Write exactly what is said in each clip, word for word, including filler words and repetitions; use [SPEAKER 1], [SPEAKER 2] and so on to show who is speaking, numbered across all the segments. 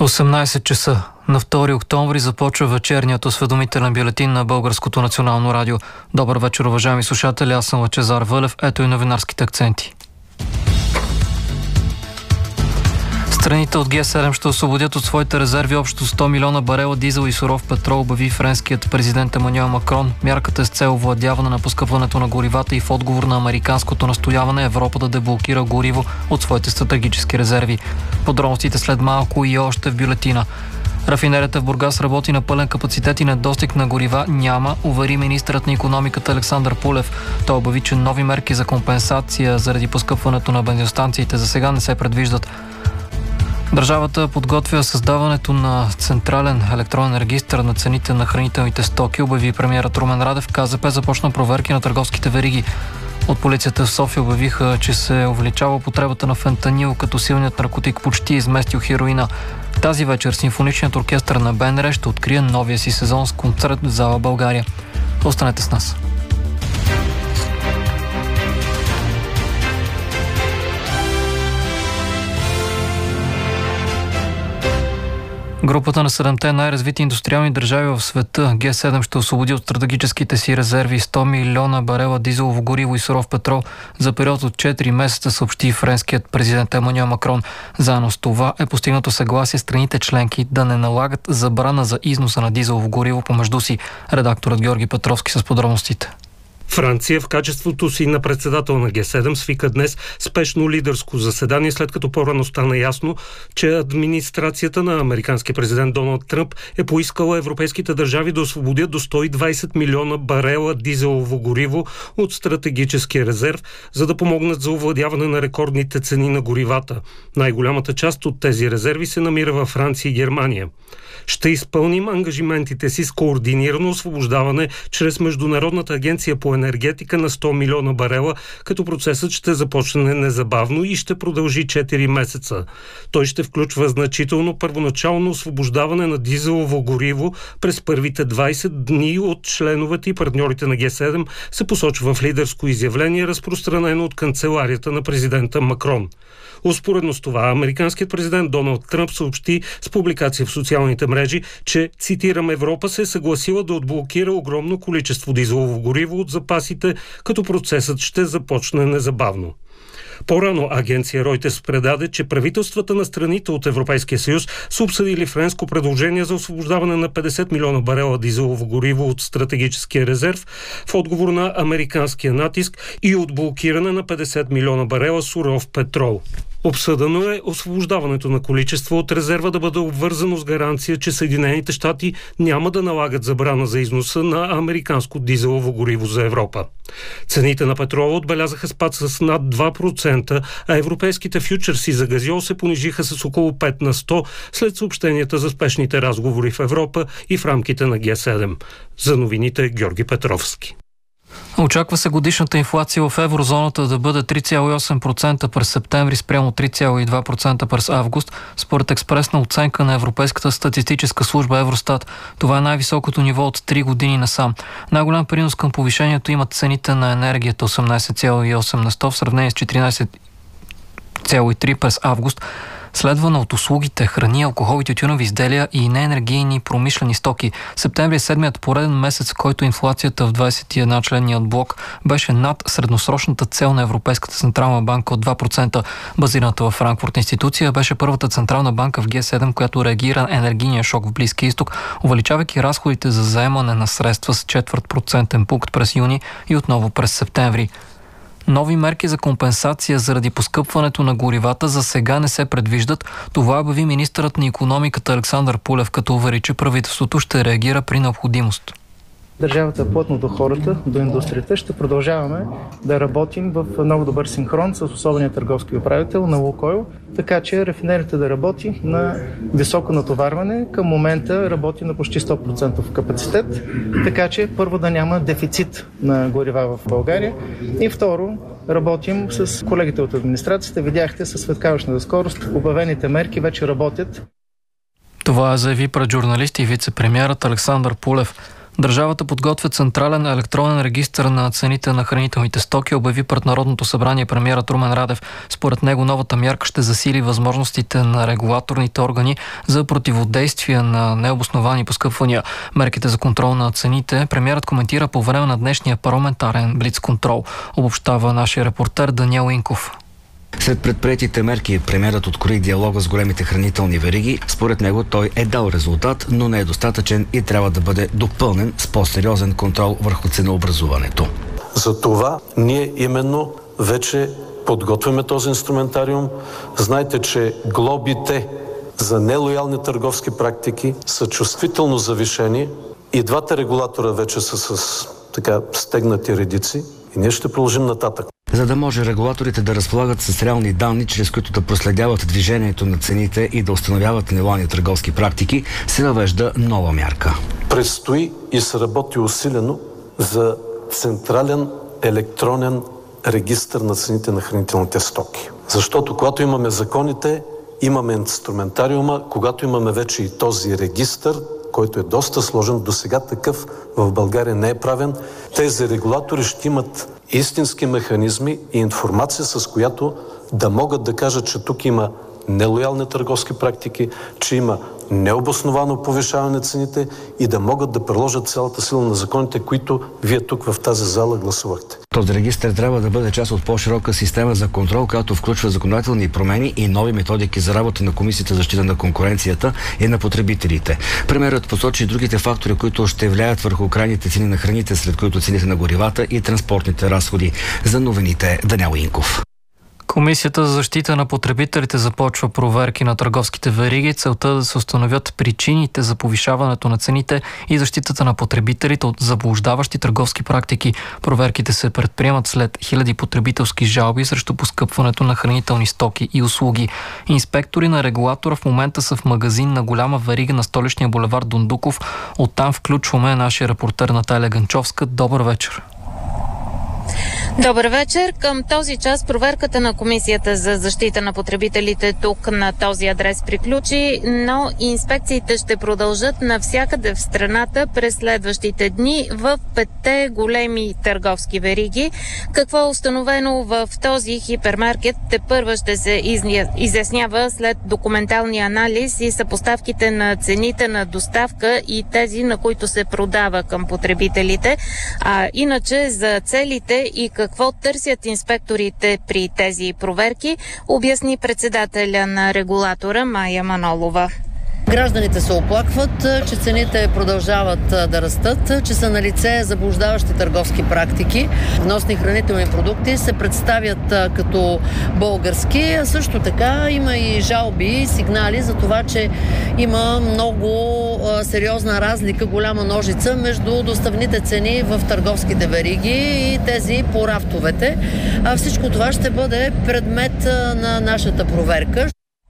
[SPEAKER 1] осемнайсет часа на втори октомври започва вечерният осведомителен бюлетин на Българското национално радио. Добър вечер, уважаеми слушатели, аз съм Лъчезар Вълев. Ето и новинарските акценти. Страните от Г седем ще освободят от своите резерви общо сто милиона барела дизел и суров петрол, обяви френският президент Емануел Макрон. Мярката е с цел овладяване на поскъпването на горивата и в отговор на американското настояване Европа да деблокира гориво от своите стратегически резерви. Подробностите след малко и още в бюлетина. Рафинерията в Бургас работи на пълен капацитет и недостиг на горива няма, увери министърът на икономиката Александър Пулев. Той обяви, че нови мерки за компенсация заради поскъпването на бензиностанциите за сега не се предвиждат. Държавата подготвя създаването на централен електронен регистър на цените на хранителните стоки, обяви премиерът Румен Радев. К З П започна проверки на търговските вериги. От полицията в София обявиха, че се увеличава употребата на фентанил, като силният наркотик почти изместил хероина. Тази вечер симфоничният оркестър на Б Н Р ще открие новия си сезон с концерт в зала България. Останете с нас. Групата на седемте най-развити индустриални държави в света, Г седем, ще освободи от стратегическите си резерви сто милиона барела дизелово гориво и суров петрол за период от четири месеца, съобщи френският президент Емануел Макрон. Заедно с това е постигнато съгласие страните членки да не налагат забрана за износа на дизелово гориво помежду си. Редакторът Георги Петровски с подробностите.
[SPEAKER 2] Франция в качеството си на председател на Г седем свика днес спешно лидерско заседание, след като по-рано стана ясно, че администрацията на американския президент Доналд Тръмп е поискала европейските държави да освободят до сто и двайсет милиона барела дизелово гориво от стратегическия резерв, за да помогнат за овладяване на рекордните цени на горивата. Най-голямата част от тези резерви се намира във Франция и Германия. Ще изпълним ангажиментите си с координирано освобождаване чрез Международната агенция по енергетика на сто милиона барела, като процесът ще започне незабавно и ще продължи четири месеца. Той ще включва значително първоначално освобождаване на дизелово гориво през първите двайсет дни от членовете и партньорите на Г седем, се посочва в лидерско изявление, разпространено от канцеларията на президента Макрон. Успоредно с това, американският президент Доналд Тръмп съобщи с публикация в социалните мрежи, че, цитирам, Европа се е съгласила да отблокира огромно количество дизелово гориво от запасите, като процесът ще започне незабавно. По-рано агенция Reuters предаде, че правителствата на страните от Европейския съюз са обсъдили френско предложение за освобождаване на петдесет милиона барела дизелово гориво от стратегическия резерв в отговор на американския натиск и отблокиране на петдесет милиона барела суров петрол. Обсъдено е освобождаването на количество от резерва да бъде обвързано с гаранция, че Съединените щати няма да налагат забрана за износа на американско дизелово гориво за Европа. Цените на петрола отбелязаха спад с над два процента, а европейските фючерси за газьол се понижиха с около пет на сто след съобщенията за спешните разговори в Европа и в рамките на Г седем. За новините Георги Петровски.
[SPEAKER 1] Очаква се годишната инфлация в еврозоната да бъде три цяло и осем процента през септември спрямо три цяло и два процента през август, според експресна оценка на Европейската статистическа служба Евростат. Това е най-високото ниво от три години насам. Най-голям принос към повишението имат цените на енергията осемнайсет цяло и осем на сто в сравнение с четиринайсет цяло и три през август, следвана от услугите, храни, алкохол и тютюнови изделия и неенергийни промишлени стоки. Септември е седмият пореден месец, в който инфлацията в двайсет и един членният блок беше над средносрочната цел на Европейската централна банка от два процента. Базираната във Франкфурт институция беше първата централна банка в Г седем, която реагира на енергийния шок в Близкия изток, увеличавайки разходите за заемане на средства с четвърт процентен пункт през юни и отново през септември. Нови мерки за компенсация заради поскъпването на горивата за сега не се предвиждат. Това обяви министърът на икономиката Александър Пулев, като увери, че правителството ще реагира при необходимост.
[SPEAKER 3] Държавата е плътно до хората, до индустрията. Ще продължаваме да работим в много добър синхрон с особения търговски управител на Лукойл, така че рафинерията да работи на високо натоварване. Към момента работи на почти сто процента капацитет, така че първо да няма дефицит на горива в България и второ работим с колегите от администрацията. Видяхте със светкавичната скорост, обявените мерки вече работят.
[SPEAKER 1] Това заяви пред журналисти и вице-премиерът Александър Пулев. Държавата подготвя централен електронен регистър на цените на хранителните стоки, обяви пред Народното събрание премиерът Румен Радев. Според него новата мярка ще засили възможностите на регулаторните органи за противодействие на необосновани поскъпвания. Мерките за контрол на цените премиерът коментира по време на днешния парламентарен блицконтрол. Обобщава нашия репортер Даниел Инков.
[SPEAKER 4] След предприетите мерки премиерът открои диалога с големите хранителни вериги. Според него той е дал резултат, но не е достатъчен и трябва да бъде допълнен с по-сериозен контрол върху ценообразуването.
[SPEAKER 5] За това ние именно вече подготвяме този инструментариум. Знайте, че глобите за нелоялни търговски практики са чувствително завишени и двата регулатора вече са с така стегнати редици и ние ще продължим нататък.
[SPEAKER 4] За да може регулаторите да разполагат с реални данни, чрез които да проследяват движението на цените и да установяват нелоялни търговски практики, се въвежда нова мярка.
[SPEAKER 5] Предстои и се работи усилено за централен електронен регистър на цените на хранителните стоки. Защото когато имаме законите, имаме инструментариума, когато имаме вече и този регистър, който е доста сложен, досега такъв в България не е правен, тези регулатори ще имат истински механизми и информация, с която да могат да кажат, че тук има нелоялни търговски практики, че има необосновано повишаване на цените и да могат да приложат цялата сила на законите, които вие тук в тази зала гласувахте.
[SPEAKER 4] Този регистър трябва да бъде част от по-широка система за контрол, която включва законодателни промени и нови методики за работа на Комисията за защита на конкуренцията и на потребителите. Премиерът посочи другите фактори, които ще влияят върху крайните цени на храните, сред които цените на горивата и транспортните разходи. За новините Даниел Инков.
[SPEAKER 1] Комисията за защита на потребителите започва проверки на търговските вериги. Целта е да се установят причините за повишаването на цените и защитата на потребителите от заблуждаващи търговски практики. Проверките се предприемат след хиляди потребителски жалби срещу поскъпването на хранителни стоки и услуги. Инспектори на регулатора в момента са в магазин на голяма верига на столичния булевард Дондуков. Оттам включваме нашия репортер Наталия Ганчовска. Добър вечер.
[SPEAKER 6] Добър вечер. Към този час проверката на Комисията за защита на потребителите тук на този адрес приключи, но инспекциите ще продължат навсякъде в страната през следващите дни в петте големи търговски вериги. Какво е установено в този хипермаркет, тепърва ще се изяснява след документалния анализ и съпоставките на цените на доставка и тези, на които се продава към потребителите. А иначе за целите и какво търсят инспекторите при тези проверки, обясни председателя на регулатора Мая Манолова.
[SPEAKER 7] Гражданите се оплакват, че цените продължават да растат, че са налице заблуждаващи търговски практики. Вносни хранителни продукти се представят като български, а също така има и жалби и сигнали за това, че има много сериозна разлика, голяма ножица между доставните цени в търговските вериги и тези по рафтовете. А всичко това ще бъде предмет на нашата проверка.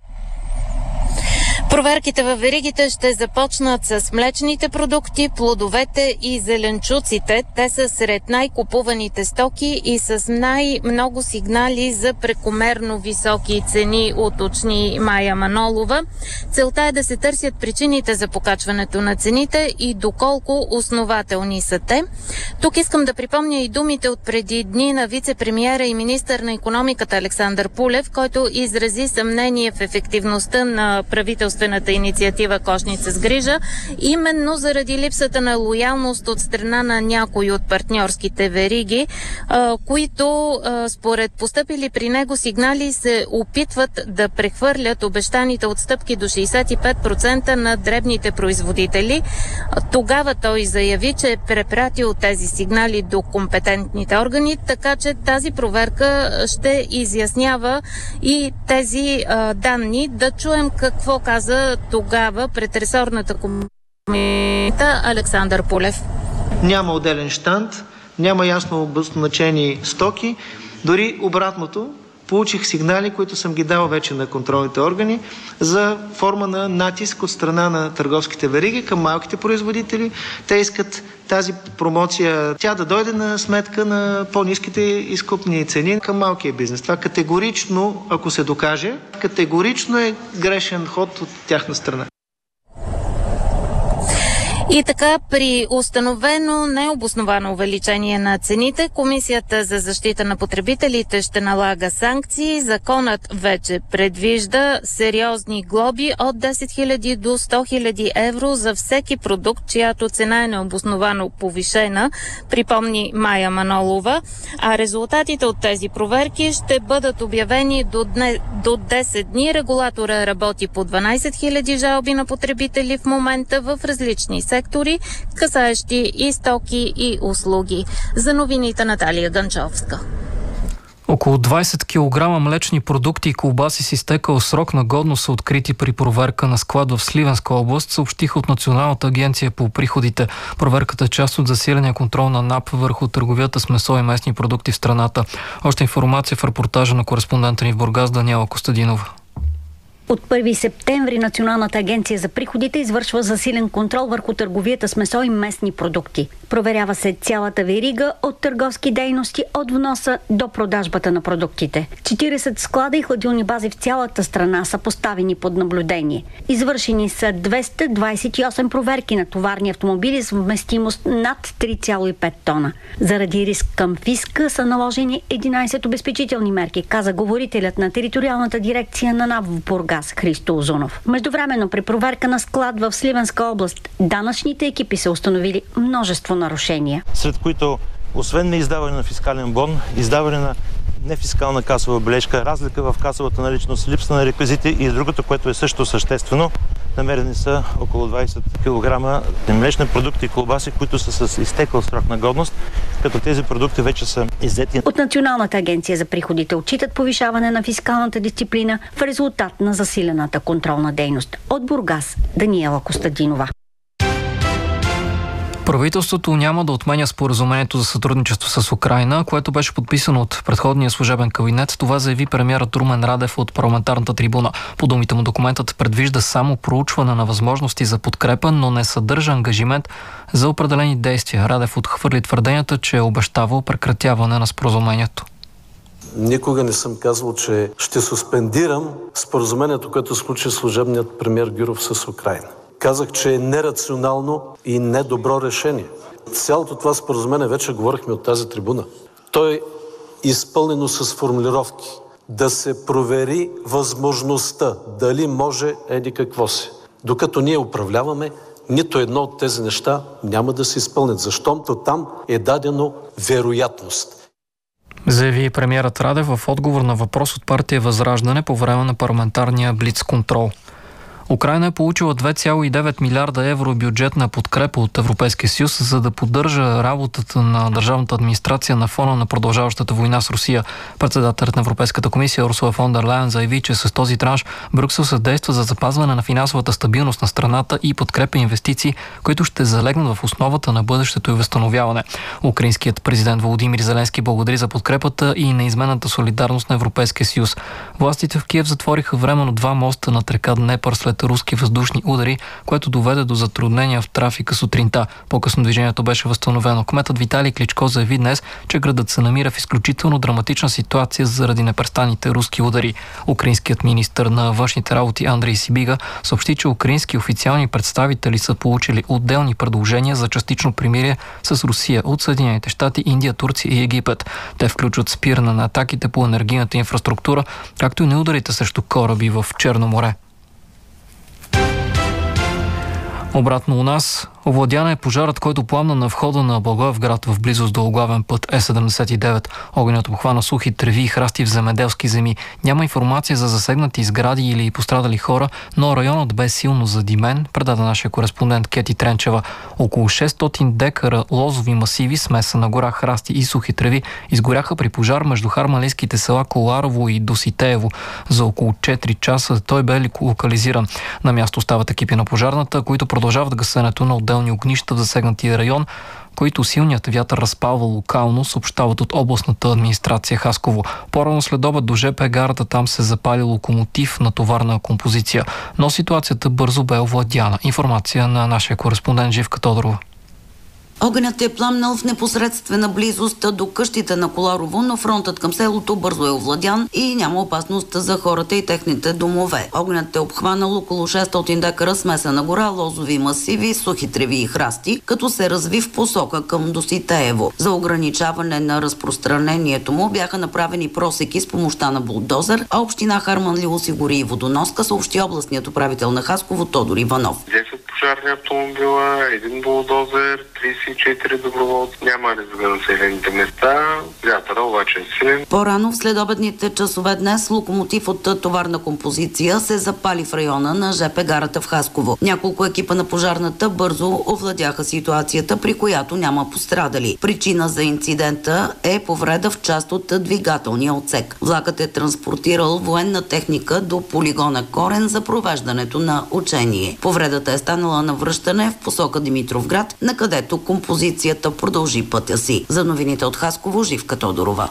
[SPEAKER 6] Проверките във веригите ще започнат с млечните продукти, плодовете и зеленчуците. Те са сред най-купуваните стоки и с най-много сигнали за прекомерно високи цени, уточни Мая Манолова. Целта е да се търсят причините за покачването на цените и доколко основателни са те. Тук искам да припомня и думите от преди дни на вице-премиера и министър на икономиката Александър Пулев, който изрази съмнение в ефективността на правителството инициатива Кошница с грижа, именно заради липсата на лоялност от страна на някои от партньорските вериги, които според постъпили при него сигнали се опитват да прехвърлят обещаните отстъпки до шейсет и пет процента на дребните производители. Тогава той заяви, че е препратил тези сигнали до компетентните органи, така че тази проверка ще изяснява и тези а, данни. Да чуем какво каза тогава пред ресорната комисия Александър Пулев.
[SPEAKER 8] Няма отделен щанд, няма ясно обозначени стоки, дори обратното. Получих сигнали, които съм ги дал вече на контролните органи, за форма на натиск от страна на търговските вериги към малките производители. Те искат тази промоция, тя да дойде на сметка на по-ниските изкупни цени към малкия бизнес. Това категорично, ако се докаже, категорично е грешен ход от тяхна страна.
[SPEAKER 6] И така, при установено необосновано увеличение на цените, Комисията за защита на потребителите ще налага санкции. Законът вече предвижда сериозни глоби от десет хиляди до сто хиляди евро за всеки продукт, чиято цена е необосновано повишена, припомни Майя Манолова. А резултатите от тези проверки ще бъдат обявени до, дне, до десет дни. Регулатора работи по дванадесет хиляди жалби на потребители в момента в различни сектори, касаещи и стоки и услуги. За новините Наталия Ганчовска.
[SPEAKER 1] Около двадесет килограма млечни продукти и колбаси с изтекал срок на годност са открити при проверка на склад в Сливенска област, съобщиха от Националната агенция по приходите. Проверката е част от засиления контрол на НАП върху търговията с месо и местни продукти в страната. Още информация в репортажа на кореспондента ни в Бургас Даниела Костадинова.
[SPEAKER 9] От първи септември Националната агенция за приходите извършва засилен контрол върху търговията с месо и местни продукти. Проверява се цялата верига от търговски дейности, от вноса до продажбата на продуктите. четиридесет склада и хладилни бази в цялата страна са поставени под наблюдение. Извършени са двеста двадесет и осем проверки на товарни автомобили с вместимост над три цяло и пет тона. Заради риск към фиска са наложени единадесет обезпечителни мерки, каза говорителят на териториалната дирекция на НАП в Бургас Христо Озунов. Междувременно при проверка на склад в Сливенска област данъчните екипи са установили множество нарушения.
[SPEAKER 10] Сред които освен неиздаване на фискален бон, издаване на нефискална касова бележка, разлика в касовата наличност, липса на реквизити и другото, което е също съществено, намерени са около двадесет килограма млечни продукти и колбаси, които са с изтекъл срок на годност, като тези продукти вече са иззети.
[SPEAKER 9] От Националната агенция за приходите отчитат повишаване на фискалната дисциплина в резултат на засилената контролна дейност. От Бургас Даниела Костадинова.
[SPEAKER 1] Правителството няма да отменя споразумението за сътрудничество с Украйна, което беше подписано от предходния служебен кабинет. Това заяви премиерът Румен Радев от парламентарната трибуна. По думите му документът предвижда само проучване на възможности за подкрепа, но не съдържа ангажимент за определени действия. Радев отхвърли твърденията, че е обещавал прекратяване на споразумението.
[SPEAKER 5] Никога не съм казвал, че ще суспендирам споразумението, което сключи служебният премиер Гюров с Украйна. Казах, че е нерационално и недобро решение. Цялото това споразумение вече говорихме от тази трибуна. То е изпълнено с формулировки. Да се провери възможността, дали може еди какво си. Докато ние управляваме, нито едно от тези неща няма да се изпълнят, защото там е дадено вероятност.
[SPEAKER 1] Заяви премиерът Радев в отговор на въпрос от партия Възраждане по време на парламентарния блицконтрол. Украйна е получила две цяло и девет милиарда евро бюджетна подкрепа от Европейския съюз, за да поддържа работата на държавната администрация на фона на продължаващата война с Русия. Председателят на Европейската комисия Урсула фон дер Лайен заяви, че с този транш Брюксел съдейства за запазване на финансовата стабилност на страната и подкрепя инвестиции, които ще залегнат в основата на бъдещето и възстановяване. Украинският президент Володимир Зеленски благодари за подкрепата и неизменната солидарност на Европейския съюз. Властите в Киев затвориха временно два моста над река Днепър след руски въздушни удари, което доведе до затруднения в трафика сутринта. По-късно движението беше възстановено. Кметът Виталий Кличко заяви днес, че градът се намира в изключително драматична ситуация заради непрестанните руски удари. Украинският министър на външните работи Андрей Сибига съобщи, че украински официални представители са получили отделни предложения за частично примирие с Русия от Съединените щати, Индия, Турция и Египет. Те включват спиране на атаките по енергийната инфраструктура, както и на ударите срещу кораби в Черно море. Обратно у нас, овладян е пожарът, който пламна на входа на Благоевград в близост до главен път Е седемдесет и девет. Огънят обхвана сухи треви и храсти в земеделски земи. Няма информация за засегнати сгради или пострадали хора, но районът бе силно задимен, предаде нашия кореспондент Кети Тренчева. Около шестстотин декара лозови масиви, смеса на гора, храсти и сухи треви, изгоряха при пожар между харманлийските села Коларово и Доситеево. За около четири часа той бе локализиран. На място остават екипи на пожарната, които продължават гасенето на отделни огнища в засегнатия район, които силният вятър разпалва локално, съобщават от областната администрация Хасково. По-рано след обед до жп гарата там се запали локомотив на товарна композиция, но ситуацията бързо бе овладяна. Информация на нашия кореспондент Живка Тодорова.
[SPEAKER 11] Огънят е пламнал в непосредствена близост до къщите на Коларово, но фронтът към селото бързо е овладян и няма опасност за хората и техните домове. Огънят е обхванал около шестстотин декара смесена гора, лозови масиви, сухи треви и храсти, като се разви в посока към Доситеево. За ограничаване на разпространението му бяха направени просеки с помощта на булдозер, а община Харманли осигури и водоноска, съобщи областният управител на Хасково Тодор Иванов.
[SPEAKER 12] десет пожарни автомобила, един булдозер, тридесет и четири доброволци. Няма риск за населените места. Вятъра обаче е силен.
[SPEAKER 11] По-рано в следобедните часове днес локомотив от товарна композиция се запали в района на ЖП гарата в Хасково. Няколко екипа на пожарната бързо овладяха ситуацията, при която няма пострадали. Причина за инцидента е повреда в част от двигателния отсек. Влакът е транспортирал военна техника до полигона Корен за провеждането на учение. Повредата е станала на връщане в посока Димитровград, на където композицията продължи пътя си. За новините от Хасково, Живка Тодорова.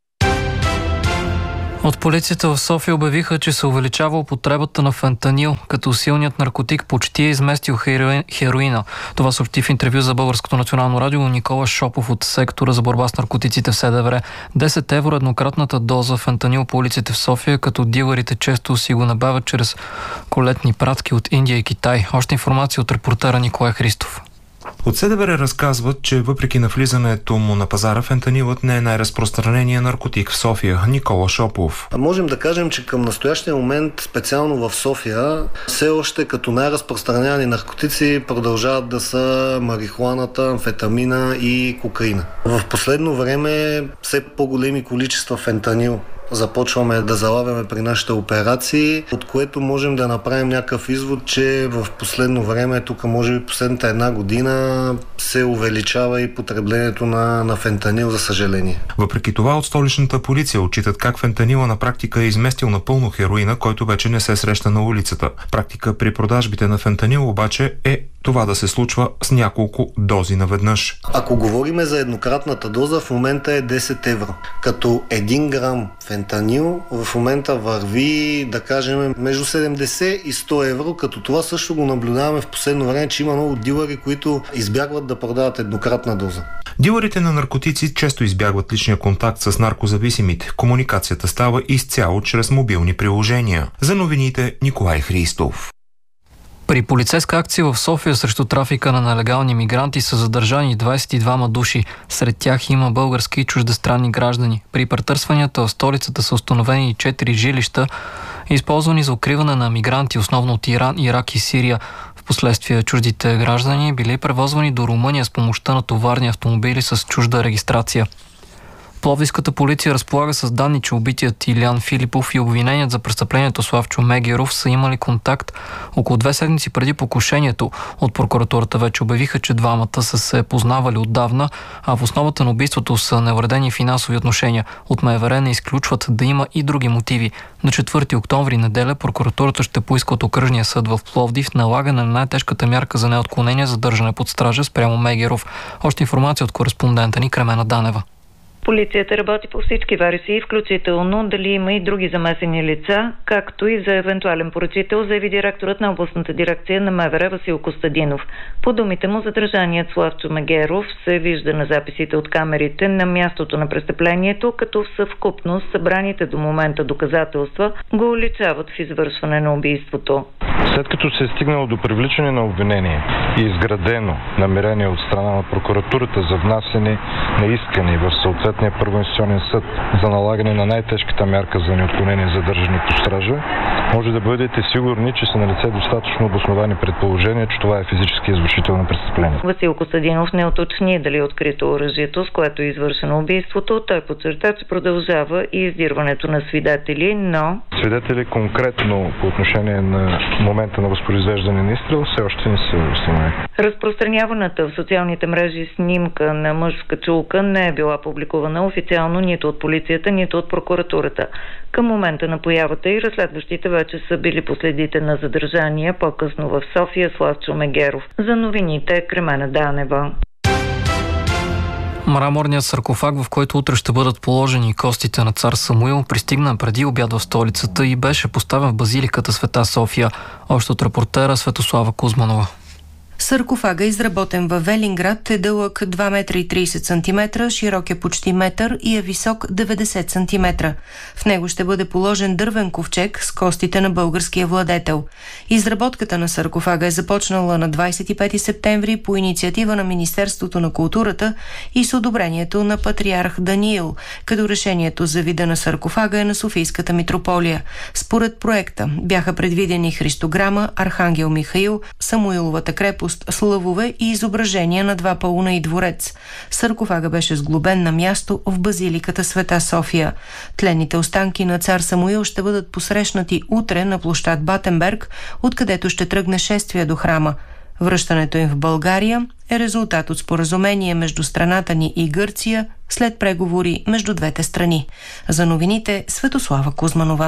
[SPEAKER 1] От полицията в София обявиха, че се увеличава употребата на фентанил, като силният наркотик почти е изместил хероина. Това съобщи в интервю за Българското национално радио Никола Шопов от сектора за борба с наркотиците в СДВР. десет евро еднократната доза фентанил по улиците в София, като дилърите често си го набавят чрез колетни пратки от Индия и Китай. Още информация от репортера Николай Христов.
[SPEAKER 13] От СДВР разказват, че въпреки навлизането му на пазара, фентанилът не е най-разпространения наркотик в София. Никола Шопов.
[SPEAKER 14] Можем да кажем, че към настоящия момент, специално в София, все още като най-разпространени наркотици продължават да са марихуаната, амфетамина и кокаина. В последно време все по-големи количества фентанил започваме да залавяме при нашите операции, от което можем да направим някакъв извод, че в последно време, тук може би последната една година, се увеличава и потреблението на, на фентанил, за съжаление.
[SPEAKER 13] Въпреки това от столичната полиция отчитат как фентанила на практика е изместил напълно хероина, който вече не се среща на улицата. Практика при продажбите на фентанил обаче е това да се случва с няколко дози наведнъж.
[SPEAKER 14] Ако говориме за еднократната доза, в момента е десет евро. Като един грам фентанил в момента върви, да кажем, между седемдесет и сто евро, като това също го наблюдаваме в последно време, че има много дилъри, които избягват да продават еднократна доза.
[SPEAKER 13] Дилърите на наркотици често избягват личния контакт с наркозависимите. Комуникацията става изцяло чрез мобилни приложения. За новините Николай Христов.
[SPEAKER 1] При полицейска акция в София срещу трафика на нелегални мигранти са задържани двадесет и двама души. Сред тях има български и чуждестранни граждани. При претърсванията в столицата са установени четири жилища, използвани за укриване на мигранти, основно от Иран, Ирак и Сирия. Впоследствие чуждите граждани били превозвани до Румъния с помощта на товарни автомобили с чужда регистрация. Пловдивската полиция разполага с данни, че убитият Илян Филипов и обвиненият за престъплението Славчо Мегеров са имали контакт около две седмици преди покушението. От прокуратурата вече обявиха, че двамата са се познавали отдавна, а в основата на убийството са неуредени финансови отношения. От МВР не изключват да има и други мотиви. На четвърти октомври неделя прокуратурата ще поиска от окръжния съд в Пловдив налагане на най-тежката мярка за неотклонение за държане под стража спрямо Мегеров. Още информация от кореспондента ни Кремена Данева.
[SPEAKER 15] Полицията работи по всички версии, включително дали има и други замесени лица, както и за евентуален поръчител, заяви директорът на областната дирекция на МВР Васил Костадинов. По думите му, задържаният Славчо Мегеров се вижда на записите от камерите на мястото на престъплението, като в съвкупност събраните до момента доказателства го уличават в извършване на убийството.
[SPEAKER 16] След като се е стигнало до привличане на обвинение и изградено намерение от страна на прокуратурата за внасяне на искане в съответния първоинстанционен съд за налагане на най-тежката мярка за неотклонение за държане под стража, може да бъдете сигурни, че са налице достатъчно обосновани предположения, че това е физически извършител на престъпление.
[SPEAKER 15] Васил Костадинов не уточни дали е открито оръжието, с което е извършено убийството. Той подчерта, че продължава и издирването на свидетели, но...
[SPEAKER 16] Свидетели конкретно по отношение на момента на възпроизвеждане на изстрел все още не са установени.
[SPEAKER 15] Разпространяваната в социалните мрежи снимка на мъж в качулка не е била публикувана официално нито от полицията, нито от прокуратурата. Към момента на появата и разследващите вече са били последите на задържания по-късно в София Славчо Мегеров. За новините Кремена Данева.
[SPEAKER 1] Мраморният саркофаг, в който утре ще бъдат положени костите на цар Самуил, пристигна преди обяд в столицата и беше поставен в базиликата Света София. Още от репортера Светослава Кузманова.
[SPEAKER 17] Саркофага, изработен във Велинград, е дълъг два метра и трийсет сантиметра, широк е почти метър и е висок деветдесет сантиметра. В него ще бъде положен дървен ковчег с костите на българския владетел. Изработката на саркофага е започнала на двадесет и пети септември по инициатива на Министерството на културата и с одобрението на патриарх Даниил, като решението за вида на саркофага е на Софийската митрополия. Според проекта бяха предвидени христограма, Архангел Михаил, Самуиловата крепост, слъвове и изображения на два пауна и дворец. Саркофага беше сглобен на място в базиликата Света София. Тленните останки на цар Самуил ще бъдат посрещнати утре на площад Батенберг, откъдето ще тръгне шествие до храма. Връщането им в България е резултат от споразумение между страната ни и Гърция след преговори между двете страни. За новините Светослава Кузманова.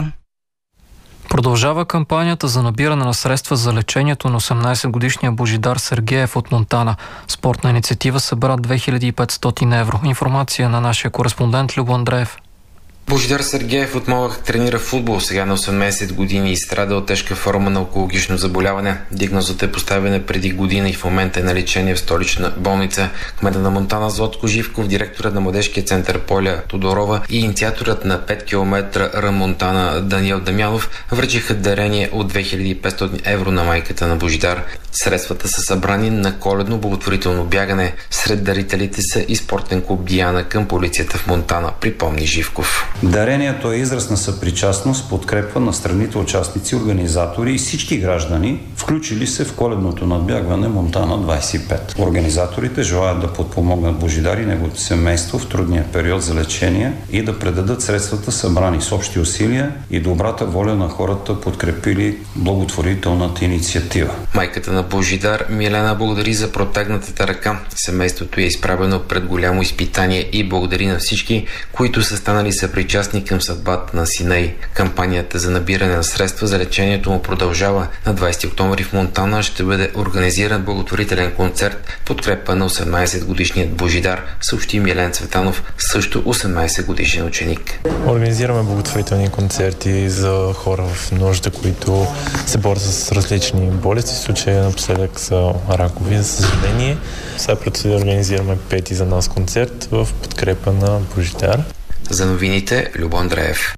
[SPEAKER 1] Продължава кампанията за набиране на средства за лечението на осемнадесетгодишния Божидар Сергеев от Монтана. Спортна инициатива събра две хиляди и петстотин евро. Информация на нашия кореспондент Любо Андреев.
[SPEAKER 18] Божидар Сергеев от малък тренира футбол, сега на осемнадесет години и страда от тежка форма на онкологично заболяване. Диагнозата е поставена преди година и в момента е на лечение в столична болница. Кмета на Монтана Златко Живков, директорът на младежкия център Поля Тодорова и инициаторът на пет километра Рън Монтана Даниел Дамянов връчиха дарение от две хиляди и петстотин евро на майката на Божидар. Средствата са събрани на коледно благотворително бягане. Сред дарителите са и спортен клуб Диана към полицията в Монтана, припомни Живков.
[SPEAKER 19] Дарението е израз на съпричастност, подкрепа на страните участници, организатори и всички граждани, включили се в коледното надбягване Монтана двадесет и пет. Организаторите желаят да подпомогнат Божидар и неговото семейство в трудния период за лечение и да предадат средствата събрани с общи усилия и добрата воля на хората, подкрепили благотворителната инициатива.
[SPEAKER 18] Майката на Божидар Милена благодари за протегнатата ръка. Семейството е изправено пред голямо изпитание и благодари на всички, които са станали съпричастни към съдбата на сина й. Кампанията за набиране на средства за лечението му продължава. На двадесети октомври в Монтана ще бъде организиран благотворителен концерт подкрепа на осемнадесетгодишният Божидар, съобщи Милен Цветанов, също осемнадесетгодишен ученик.
[SPEAKER 20] Организираме благотворителни концерти за хора в нужда, които се борят с различни болести. В случая напоследък са ракови, за съжаление. Сега предстои да организираме пети за нас концерт в подкрепа на Божидар.
[SPEAKER 18] За новините Любо Андреев.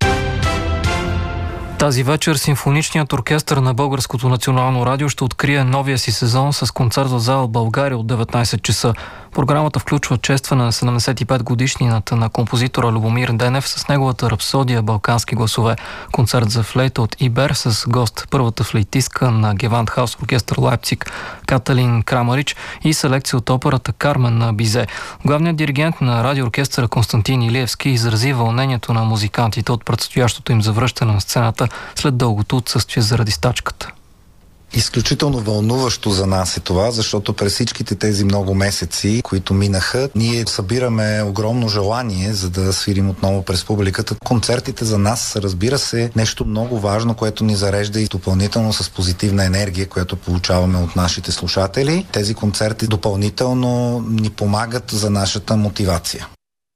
[SPEAKER 1] Тази вечер симфоничният оркестър на Българското национално радио ще открие новия си сезон с концерт в зала България от деветнадесет часа. Програмата включва честване на седемдесет и пет годишнината на композитора Любомир Денев с неговата рапсодия «Балкански гласове», концерт за флейта от Ибер с гост първата флейтистка на Гевандхаус оркестър Лайпциг Каталин Крамарич и селекция от операта Кармен на Бизе. Главният диригент на радиооркестъра Константин Илиевски изрази вълнението на музикантите от предстоящото им завръщане на сцената след дългото отсъствие заради стачката.
[SPEAKER 21] Изключително вълнуващо за нас е това, защото през всичките тези много месеци, които минаха, ние събираме огромно желание, за да свирим отново през публиката. Концертите за нас са, разбира се, нещо много важно, което ни зарежда и допълнително с позитивна енергия, която получаваме от нашите слушатели. Тези концерти допълнително ни помагат за нашата мотивация.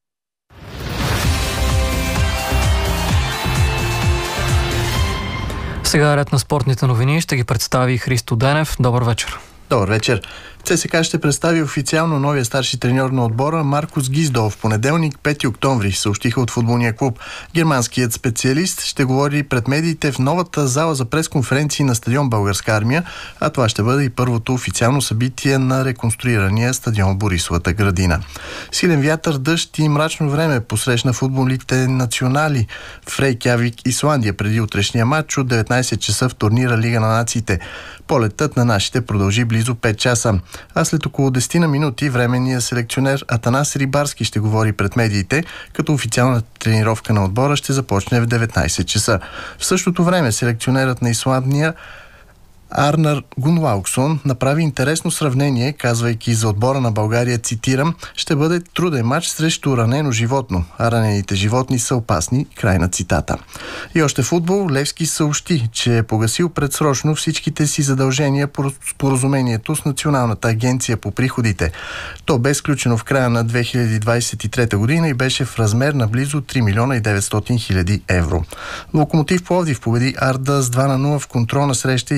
[SPEAKER 1] Сега ред на спортните новини ще ги представи Христо Денев. Добър вечер.
[SPEAKER 22] Добър вечер. ЦСКА ще представи официално новия старши треньор на отбора Маркус Гиздол в понеделник, пети октомври, съобщиха от футболния клуб. Германският специалист ще говори пред медиите в новата зала за пресконференции на стадион Българска армия, а това ще бъде и първото официално събитие на реконструирания стадион Борисовата градина. Силен вятър, дъжд и мрачно време посрещна футболните национали в Рейкявик, Исландия преди утрешния матч от деветнадесет часа в турнира Лига на нациите. Полетът на нашите продължи близо пет часа. А след около десет минути временният селекционер Атанас Рибарски ще говори пред медиите, като официалната тренировка на отбора ще започне в деветнадесет часа. В същото време селекционерът на Исландия Арнар Гунлауксон направи интересно сравнение, казвайки за отбора на България, цитирам: «Ще бъде труден матч срещу ранено животно, а ранените животни са опасни», край на цитата. И още футбол. Левски съобщи, че е погасил предсрочно всичките си задължения по споразумението с Националната агенция по приходите. То бе сключено в края на две хиляди двадесет и трета година и беше в размер на близо три милиона и деветстотин хиляди евро. Локомотив Пловдив победи Арда с два на нула в контролна среща и игра на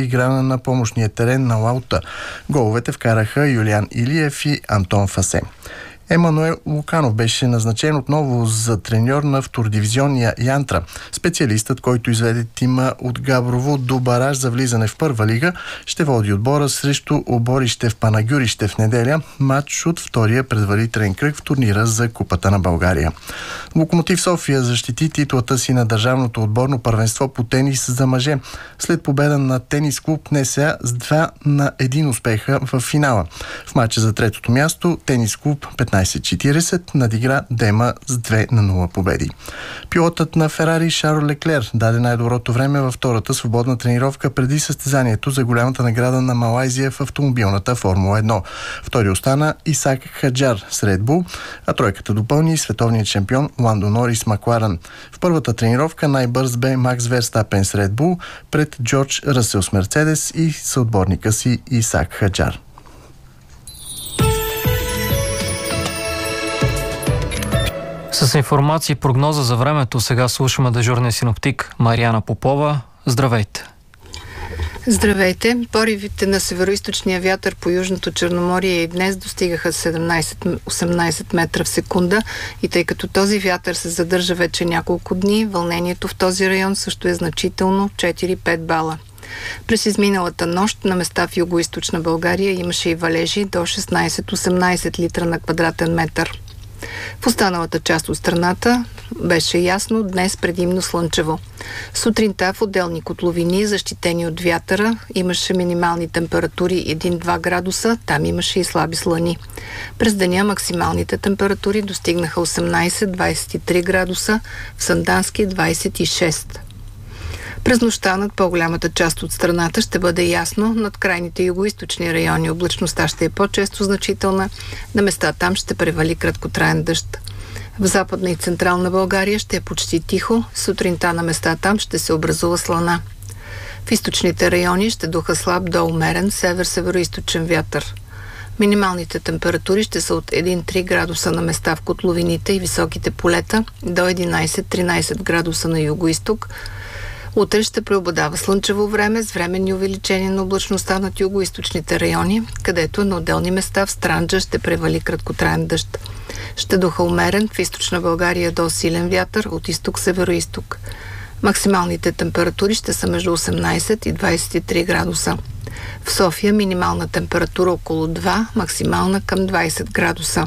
[SPEAKER 22] на помощния терен на Лаута. Головете вкараха Юлиан Илиев и Антон Фасе. Емануел Луканов беше назначен отново за треньор на втородивизионния Янтра. Специалистът, който изведе тима от Габрово до бараж за влизане в първа лига, ще води отбора срещу Оборище в Панагюрище в неделя, матч от втория предварителен кръг в турнира за Купата на България. Локомотив София защити титлата си на държавното отборно първенство по тенис за мъже, след победа на тенис клуб НСА с два на един успеха в финала. В матча за третото място тенис клуб петнайсет четирийсет надигра Дема с две на нула победи. Пилотът на Ферари Шарл Леклер даде най-доброто време във втората свободна тренировка преди състезанието за голямата награда на Малайзия в автомобилната Формула едно. Втори остана Исак Хаджар с Ред Бул, а тройката допълни световният шампион Ландо Норис Макларен. В първата тренировка най-бърз бе Макс Верстапен с Ред Бул пред Джордж Ръсел с Мерцедес и съотборника си Исак Хаджар.
[SPEAKER 1] С информация и прогноза за времето сега слушаме дежурния синоптик Мариана Попова. Здравейте!
[SPEAKER 2] Здравейте! Поривите на североизточния вятър по Южното Черноморие и днес достигаха седемнайсет-осемнайсет метра в секунда и тъй като този вятър се задържа вече няколко дни, вълнението в този район също е значително четири-пет бала. През изминалата нощ на места в югоизточна България имаше и валежи до шестнайсет-осемнайсет литра на квадратен метър. В останалата част от страната беше ясно, днес предимно слънчево. Сутринта в отделни котловини, защитени от вятъра, имаше минимални температури един-два градуса, там имаше и слаби слани. През деня максималните температури достигнаха осемнайсет-двайсет и три градуса, в Сандански двайсет и шест. През нощта над по-голямата част от страната ще бъде ясно, над крайните югоизточни райони облачността ще е по-често значителна, на места там ще превали краткотраен дъжд. В Западна и Централна България ще е почти тихо, сутринта на места там ще се образува слана. В източните райони ще духа слаб до умерен север-североизточен вятър. Минималните температури ще са от един-три градуса на места в котловините и високите полета до единайсет-тринайсет градуса на югоизток. Утре ще преобладава слънчево време с временни увеличения на облачността над югоизточните райони, където на отделни места в Странджа ще превали краткотраен дъжд. Ще духа умерен в източна България до силен вятър от изток-североизток. Максималните температури ще са между осемнайсет и двайсет и три градуса. В София минимална температура около два, максимална към двайсет градуса.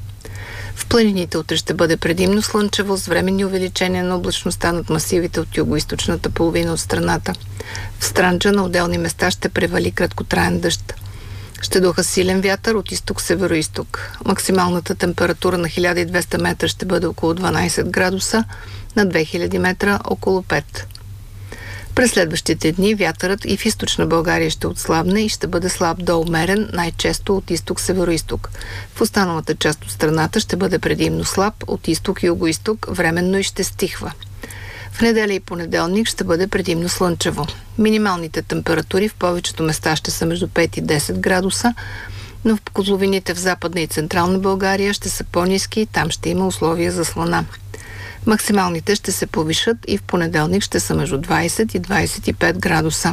[SPEAKER 2] В планините утре ще бъде предимно слънчево с временни увеличения на облачността над масивите от югоизточната половина от страната. В Странджа на отделни места ще превали краткотраен дъжд. Ще духа силен вятър от изток-североизток. Максималната температура на хиляда и двеста метра ще бъде около дванайсет градуса, на две хиляди метра около пет. През следващите дни вятърът и в източна България ще отслабне и ще бъде слаб до умерен, най-често от изток-североизток. В останалата част от страната ще бъде предимно слаб от изток-югоизток, временно и ще стихва. В неделя и понеделник ще бъде предимно слънчево. Минималните температури в повечето места ще са между пет и десет градуса, но в котловините в Западна и Централна България ще са по-ниски и там ще има условия за слана. Максималните ще се повишат и в понеделник ще са между двайсет и двайсет и пет градуса.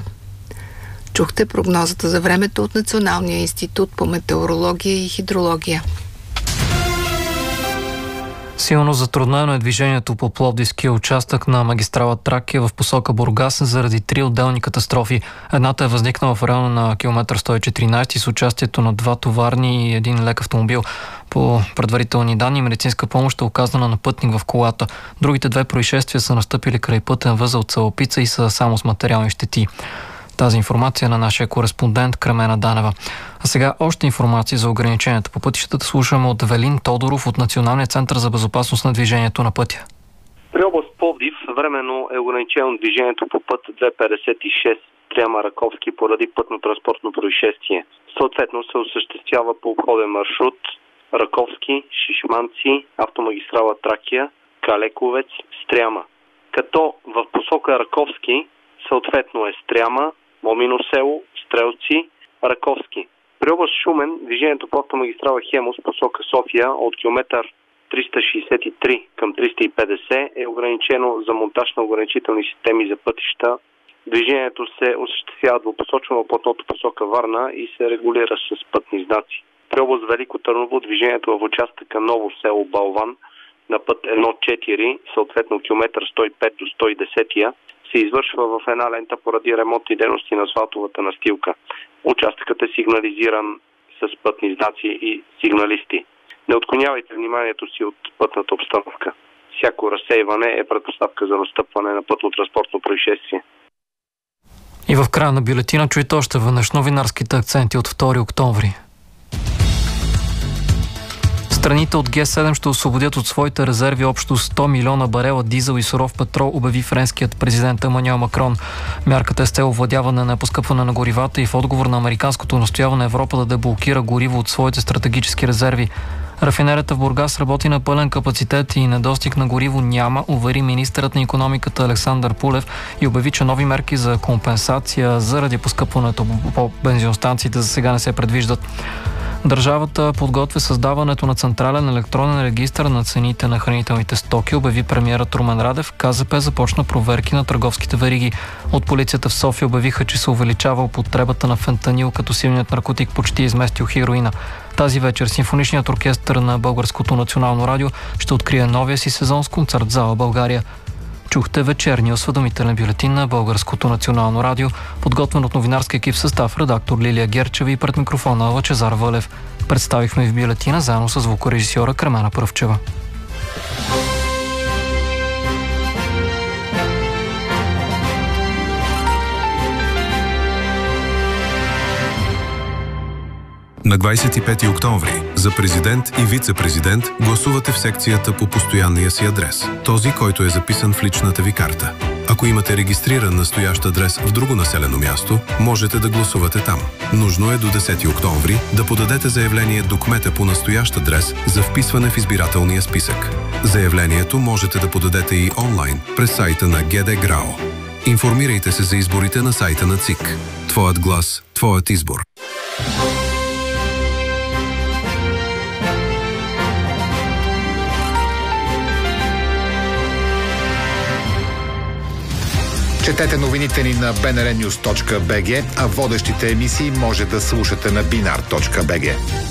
[SPEAKER 2] Чухте прогнозата за времето от Националния институт по метеорология и хидрология.
[SPEAKER 1] Силно затруднено е движението по Пловдивския участък на магистрала Тракия в посока Бургас заради три отделни катастрофи. Едната е възникнала в района на километър сто и четиринайсет с участието на два товарни и един лек автомобил. По предварителни данни, медицинска помощ е оказана на пътник в колата. Другите две происшествия са настъпили край пътен възел Целопица и са само с материални щети. Тази информация на нашия кореспондент Кремена Данева. А сега още информация за ограниченията по пътищата слушаме от Велин Тодоров от Националния център за безопасност на движението на пътя.
[SPEAKER 3] При област Пловдив временно е ограничено движението по път две петдесет и шест Тряма Раковски поради пътно-транспортно происшествие. Съответно се осъществява по обходен маршрут Раковски, Шишманци, автомагистрала Тракия, Калековец, Стряма. Като в посока Раковски съответно е Стряма, Момино село, Стрелци, Раковски. При област Шумен движението по автомагистрала Хемус посока София от километър триста шейсет и три към триста и петдесет е ограничено за монтаж на ограничителни системи за пътища Движението се осъществява двупосочно в платното посока Варна и се регулира с пътни знаци. При област Велико Търново движението в участъка Ново село Балван на път едно четири, съответно километър сто и пет до сто и десет, се извършва в една лента поради ремонтни дейности на асфалтовата настилка. Участъкът е сигнализиран с пътни знаци и сигналисти. Не отклонявайте вниманието си от пътната обстановка. Всяко разсейване е предпоставка за настъпване на пътно-транспортно происшествие.
[SPEAKER 1] И в края на бюлетина чуйте още веднъж новинарските акценти от втори октомври. Страните от Ге седем ще освободят от своите резерви общо сто милиона барела дизел и суров петрол, обяви френският президент Емануел Макрон. Мярката е с цел овладяване на поскъпване на горивата и в отговор на американското настояване Европа да деблокира гориво от своите стратегически резерви. Рафинерията в Бургас работи на пълен капацитет и недостиг на гориво няма, увери министърът на икономиката Александър Пулев и обяви, че нови мерки за компенсация заради поскъпването по бензиностанциите за сега не се предвиждат. Държавата подготвя създаването на централен електронен регистър на цените на хранителните стоки, обяви премиерът Румен Радев. КЗП започна проверки на търговските вериги. От полицията в София обявиха, че се увеличава употребата на фентанил, като силният наркотик почти изместил хероина. Тази вечер симфоничният оркестър на Българското национално радио ще открие новия си сезон с концерт в зала България. Чухте вечерния осведомителен бюлетин на Българското национално радио, подготвен от новинарски екип в състав, редактор Лилия Герчева и пред микрофона Лъчезар Вълев. Представихме в бюлетина заедно с звукорежисьора Кремена Пръвчева.
[SPEAKER 4] На двадесет и пети октомври за президент и вице-президент гласувате в секцията по постоянния си адрес, този, който е записан в личната ви карта. Ако имате регистриран настоящ адрес в друго населено място, можете да гласувате там. Нужно е до десети октомври да подадете заявление до кмета по настоящ адрес за вписване в избирателния списък. Заявлението можете да подадете и онлайн през сайта на ГД ГРАО. Информирайте се за изборите на сайта на ЦИК. Твоят глас, твоят избор.
[SPEAKER 7] Четете новините ни на би ен ар нюз точка би джи, а водещите емисии може да слушате на бинар точка би джи.